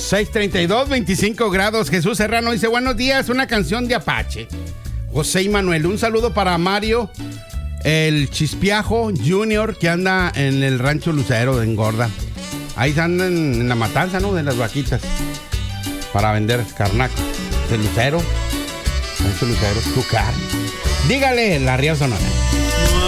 6:32, 25 grados. Jesús Serrano dice, buenos días, una canción de Apache. José y Manuel, un saludo para Mario, el Chispiajo Junior, que anda en el rancho Lucero de Engorda. Ahí andan en la matanza, ¿no? De las vaquitas. Para vender carnaco. De Lucero. Rancho Lucero, tu carne. Dígale, la Ría Sonora.